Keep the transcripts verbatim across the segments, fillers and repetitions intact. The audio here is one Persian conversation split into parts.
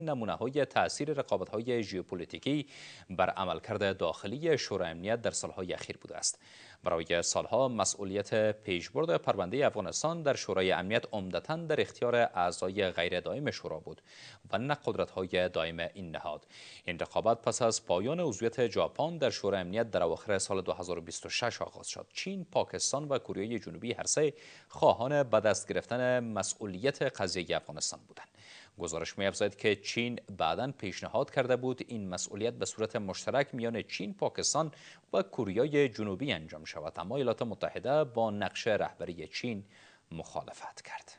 نمونه‌های تأثیر رقابت‌های ژئوپلیتیکی بر عملکرد داخلی شورای امنیت در سالهای اخیر بوده است. برای سالها مسئولیت پیشبرد پرونده افغانستان در شورای امنیت عمدتاً در اختیار اعضای غیر دائم شورا بود و نه قدرت‌های دائم این نهاد. این رقابت پس از پایان عضویت ژاپن در شورای امنیت در اواخر سال دو هزار و بیست و شش آغاز شد. چین، پاکستان و کره جنوبی هر سه خواهان به دست گرفتن مسئولیت قضیه افغانستان بودند. گزارش می‌افزاید که چین بعداً پیشنهاد کرده بود این مسئولیت به صورت مشترک میان چین، پاکستان و کره جنوبی انجام شود، اما ایالات متحده با نقش رهبری چین مخالفت کرد.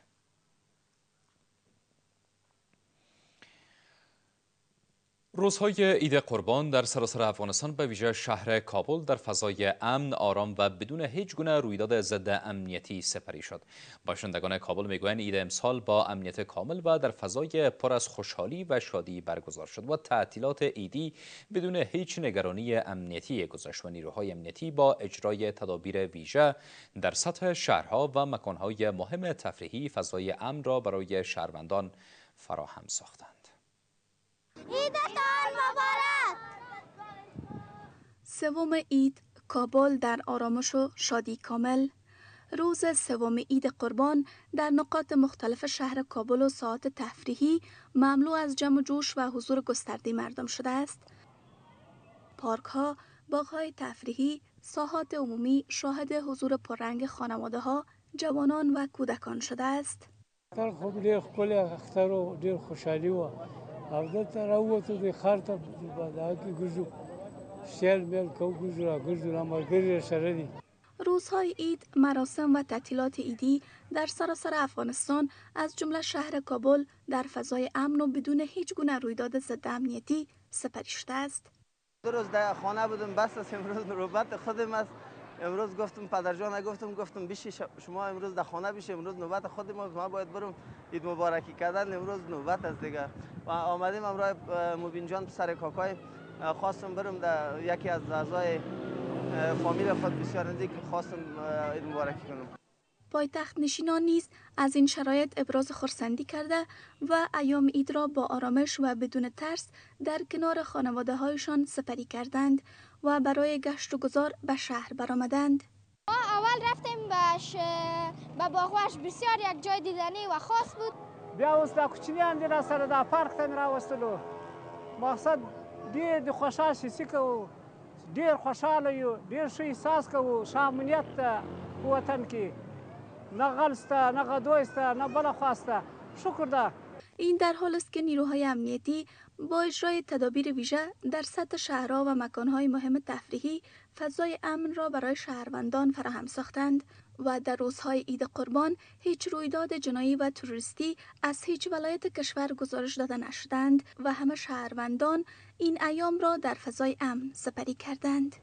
روزهای عید قربان در سراسر افغانستان به ویژه شهر کابل در فضای امن، آرام و بدون هیچ گونه رویداد ضد امنیتی سپری شد. باشندگان کابل میگویند عید امسال با امنیت کامل و در فضای پر از خوشحالی و شادی برگزار شد و تعطیلات عیدی بدون هیچ نگرانی امنیتی گذشت و نیروهای امنیتی با اجرای تدابیر ویژه در سطح شهرها و مکانهای مهم تفریحی فضای امن را برای شهروندان فراهم ساختند. عیدتان مبارک! سوم عید کابل در آرامش و شادی کامل. روز سوم عید قربان در نقاط مختلف شهر کابل و ساعات تفریحی مملو از جمع و جوش و حضور گسترده مردم شده است. پارک ها، باغ های تفریحی، ساحات عمومی شاهد حضور پررنگ خانواده ها، جوانان و کودکان شده است. اختر خوب ډیر ښکلی اختر و ډیر خوشحالي وه او دلته راووتو د ښار ته په دغه کې ګرځو سیل میل کوو ګرځو راګرځو را ملګري سره دي. روزهای عید، مراسم و تعطیلات عیدی در سراسر افغانستان از جمله شهر کابل در فضای امن و بدون هیچ گونه رویداد ضد امنیتی سپری شده است. دو روز در خانه بودم، بس است امروز نوبت خودم است. امروز گفتم پدر جان گفتم گفتم بیشی شما امروز در خانه بیش، امروز نوبت خودم است، ما باید برم عید مبارکی کردن، امروز نوبت است دیگه. و آمدیم امروز مبین جان پسر کاکای خواستم برم در یکی از اعضای فامیل خود بسیار نزدیک خواستم عید مبارکی کنم. پایتخت نشینان نیز از این شرایط ابراز خرسندی کرده و ایام عید را با آرامش و بدون ترس در کنار خانواده هایشان سپری کردند و برای گشت و گذار به شهر برآمدند. ما اول رفتیم به به باغوش، بسیار یک جای دیدنی و خاص بود. بیا اوس دا کوچنیان دي را سره دا پارک ته مې راوستلو مقصد ډېر د خوشحال شي کوو ډېر خوشحاله یو ډېر ښه احساس کوو ښه امنیت ته په وطن کې نه غل شته نه غدوی شته نه بله خوا شته شکر ده. این در حال است که نیروهای امنیتی با اجرای تدابیر ویژه در سطح شهرها و مکانهای مهم تفریحی فضای امن را برای شهروندان فراهم ساختند و در روزهای عید قربان هیچ رویداد جنایی و تروریستی از هیچ ولایت کشور گزارش داده نشدند و همه شهروندان این ایام را در فضای امن سپری کردند.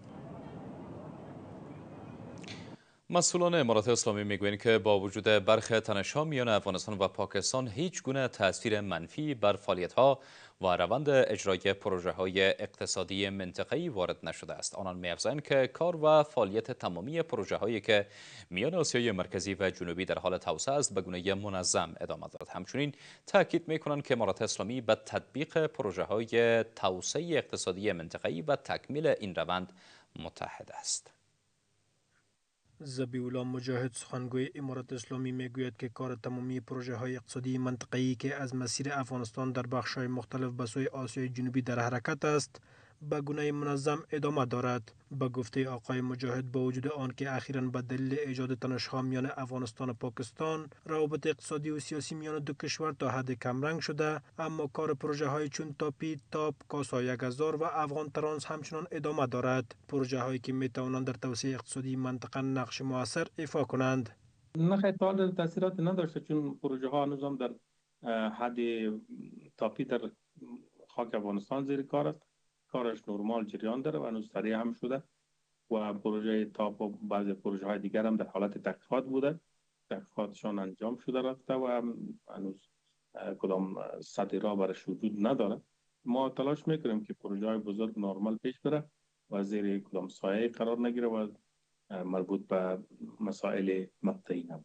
مسئولان امارات اسلامی میگویند که با وجود برخ تنش‌ها میان افغانستان و پاکستان هیچ گونه تاثیر منفی بر فعالیت‌ها و روند اجرای پروژه‌های اقتصادی منطقه‌ای وارد نشده است. آنان می‌افزایند که کار و فعالیت تمامی پروژه‌هایی که میان آسیای مرکزی و جنوبی در حال توسعه است به گونه منظم ادامه دارد. همچنین تاکید می‌کنند که امارات اسلامی به تطبیق پروژه‌های توسعه اقتصادی منطقه‌ای و تکمیل این روند متحد است. ذبیح الله مجاهد سخنگوی امارات اسلامی میگوید که کار تمامی پروژه های اقتصادی منطقه‌ای که از مسیر افغانستان در بخش‌های مختلف به سوی آسیای جنوبی در حرکت است به گونه منظم ادامه دارد. به گفته آقای مجاهد با وجود آن که اخیراً به دلیل ایجاد تنش‌ها میان افغانستان و پاکستان روابط اقتصادی و سیاسی میان دو کشور تا حد کمرنگ شده، اما کار پروژه های چون تاپی، تاپ، کاسا یک هزار و افغان ترانس همچنان ادامه دارد. پروژه هایی که می توانند در توسعه اقتصادی منطقه نقش موثر ایفا کنند. نه تا حال تاثیرات نداشته، چون پروژه ها هنوز هم در حد تاپی در خاک افغانستان زیر کار است. کارش نرمال جریان داره و هنوز سریع هم شده و پروژه تاپ و بعضی پروژه های دیگر هم در حالت تحقیقات بوده، تحقیقاتشان انجام شده رفته و هنوز کدام سطح راه برش وجود نداره. ما تلاش میکنیم که پروژه های بزرگ نرمال پیش بره و زیر کدام سایه قرار نگیره و مربوط به مسائل مقطعی نباشه.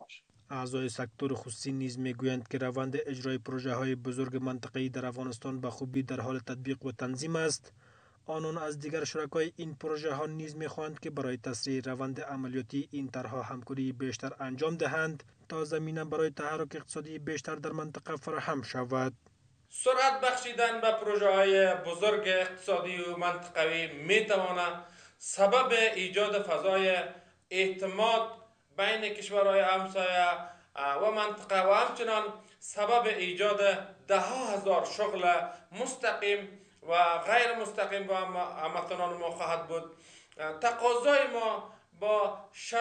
اعضای سکتور خصوصی نیز میگویند که روند اجرای پروژه های بزرگ منطقه‌ای در افغانستان به خوبی در حال تطبیق و تنظیم است. آنان از دیگر شرکای این پروژه ها نیز میخواهند که برای تسریع روند عملیاتی این طرحها همکاری بیشتر انجام دهند تا زمینه برای تحرک اقتصادی بیشتر در منطقه فراهم شود. سرعت بخشیدن به پروژه های بزرگ اقتصادی و منطقوی میتواند سبب ایجاد فضای اعتماد بین کشورهای همسایه و منطقه و همچنان سبب ایجاد ده ها هزار شغل مستقیم و غیر مستقیم با هموطنان ما خواهد بود. تقاضای ما با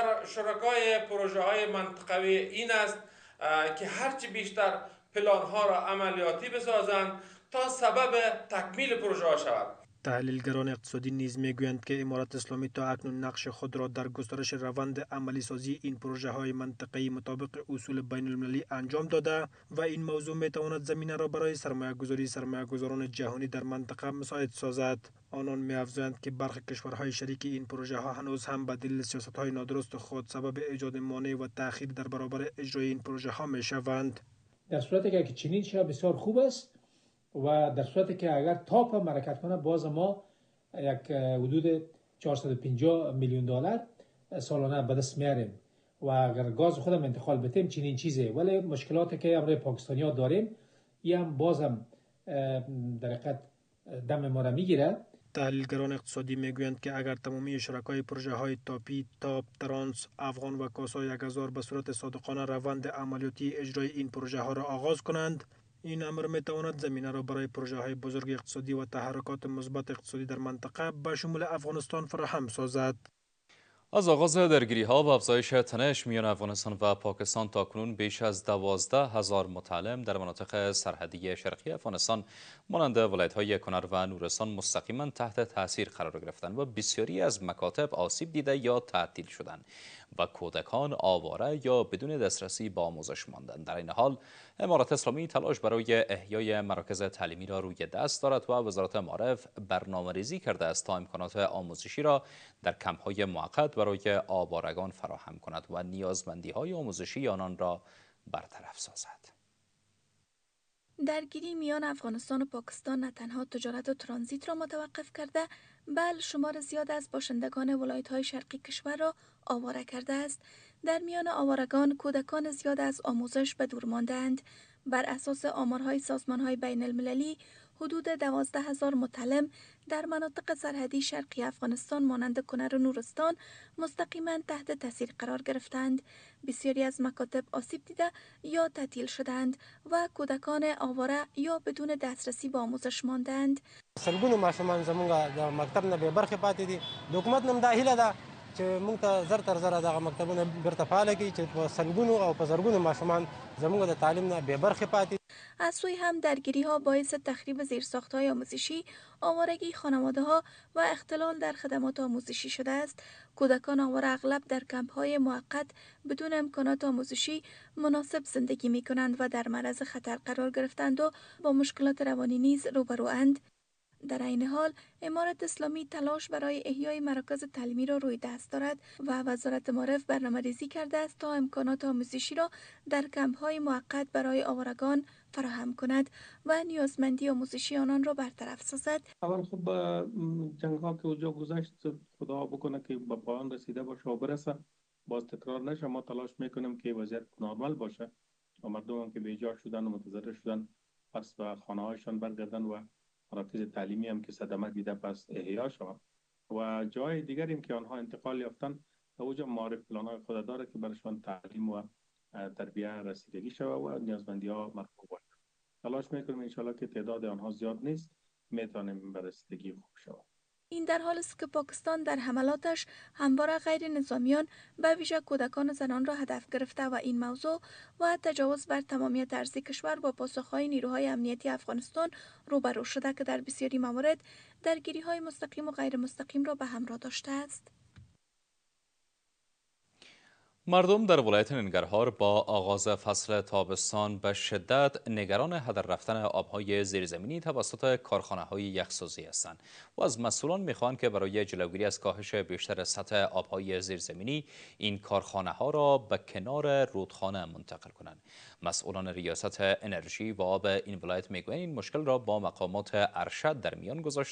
شرکای پروژه های منطقوی این است که هرچی بیشتر پلان ها را عملیاتی بسازند تا سبب تکمیل پروژه ها شود. تحلیلگران اقتصادی نیز میگویند که امارات اسلامی تا اکنون نقش خود را در گسترش روند عملی سازی این پروژه های منطقه‌ای مطابق اصول بین المللی انجام داده و این موضوع میتواند زمینه را برای سرمایه گذاری سرمایه گذاران جهانی در منطقه مساعد سازد. آنان می‌افزایند که برخی کشورهای شریک این پروژه ها هنوز هم به دلیل سیاست های نادرست خود سبب ایجاد مانع و تأخیر در برابر اجرای این پروژه ها میشوند. در صورتی که چنین شود بسیار خوب است و در صورتی که اگر تاپ هم حرکت کنه باز ما یک حدود چهارصد و پنجاه میلیون دلار سالانه به دست میاریم و اگر گاز خودم انتقال بدیم چنین چیزه، ولی مشکلاتی که امروز پاکستانی‌ها داریم این هم باز هم در حقیقت دم ما را میگیره. تحلیلگران اقتصادی میگویند که اگر تمامی شرکای پروژه های تاپی، تاپ، ترانس، افغان و کاسا یک هزار به صورت صادقانه روند عملیاتی اجرای این پروژه ها را آغاز کنند، این امر میتواند زمینه را برای پروژه های بزرگ اقتصادی و تحرکات مثبت اقتصادی در منطقه به شمول افغانستان فراهم سازد. از آغاز درگیری ها و افزایش تنش میان افغانستان و پاکستان تاکنون بیش از دوازده هزار متعلم در مناطق سرحدی شرقی افغانستان مانند ولایت های کنر و نورستان مستقیما تحت تاثیر قرار گرفتند و بسیاری از مکاتب آسیب دیده یا تعطیل شدند و کودکان آواره یا بدون دسترسی به آموزش ماندند. در این حال امارات اسلامی تلاش برای احیای مراکز تعلیمی را روی دست دارد و وزارت معارف برنامه‌ریزی کرده است تا امکانات آموزشی را در کمپ‌های موقت برای آوارگان فراهم کند و نیازمندی‌های آموزشی آنان را برطرف سازد. درگیری میان افغانستان و پاکستان نه تنها تجارت و ترانزیت را متوقف کرده، بل شمار زیاد از باشندگان ولایت‌های شرقی کشور را آواره کرده است. در میان آوارگان کودکان زیاد از آموزش به دور مانده‌اند. بر اساس آمارهای سازمان‌های بین المللی حدود دوازده هزار متعلم در مناطق سرحدی شرقی افغانستان مانند کنر و نورستان مستقیما تحت تاثیر قرار گرفتند. بسیاری از مکاتب آسیب دیده یا تعطیل شدند و کودکان آواره یا بدون دسترسی به آموزش ماندند. سلګونو ماشومان زمونږ د مکتب نه به برخه پاتې دي. د حکومت نم دا هیله ده چې موږ ته زر تر زره دغه مکتبونه بیرته فعال کړي چې په سلګونو او په زرګونو ماشومان زمونږ د تعلیم نه به برخه پاتې. از سوی هم درگیری ها باعث تخریب زیرساخت‌های آموزشی، آوارگی خانواده ها و اختلال در خدمات آموزشی شده است. کودکان آواره اغلب در کمپ‌های موقت بدون امکانات آموزشی مناسب زندگی می کنند و در معرض خطر قرار گرفتند و با مشکلات روانی نیز روبروند. در این حال امارت اسلامی تلاش برای احیای مراکز تعلیمی را روی دست دارد و وزارت معارف برنامه‌ریزی کرده است تا امکانات آموزشی را در کمپ‌های موقت برای آوارگان فراهم کند و نیازمندی آموزشی آنان را برطرف سازد. اول خب جنگ ها که اونجا گذشت خدا بکنه که به پایان رسیده باشه و برسه، باز تکرار نشه. ما تلاش میکنیم که وضعیت نرمال باشه و مردم هم که بیجا شدن و متضرر شدن پس به خانه هایشان برگردن و مراکز تعلیمی هم که صدمه دیده پس احیا شود و جای دیگری هم که آنها انتقال یافتن اوجا معارف پلان‌های خود داره که برشان تعلیم و تربیت رسیدگی شود و نیازمندی ها مرفوع باشه. تلاش میکنیم ان شاءالله که تعداد آنها زیاد نیست میتونیم به رسیدگی خوب شود. این در حالی است که پاکستان در حملاتش همواره غیر نظامیان به ویژه کودکان و زنان را هدف گرفته و این موضوع و تجاوز بر تمامیت ارضی کشور با پاسخهای نیروهای امنیتی افغانستان روبرو شده که در بسیاری موارد درگیری‌های مستقیم و غیر مستقیم را به همراه داشته است. مردم در ولایت ننگرهار با آغاز فصل تابستان به شدت نگران هدر رفتن آبهای زیرزمینی توسط کارخانه‌های یخسازی هستند و از مسئولان می‌خواهند که برای جلوگیری از کاهش بیشتر سطح آبهای زیرزمینی این کارخانه‌ها را به کنار رودخانه منتقل کنند. مسئولان ریاست انرژی و آب این ولایت میگویند این مشکل را با مقامات ارشد در میان گذاشته